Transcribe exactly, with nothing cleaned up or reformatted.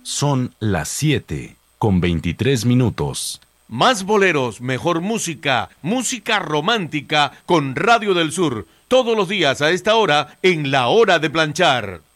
Son las siete con veintitrés minutos. Más boleros, mejor música, música romántica con Radio del Sur. Todos los días a esta hora en La Hora de Planchar.